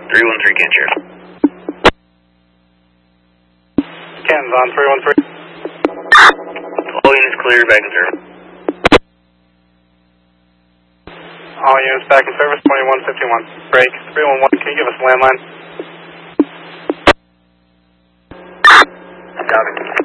313 can share. Can's on 313. All units clear, back in service. All units back in service, 2151. Break, 311, can you give us a landline? Copy.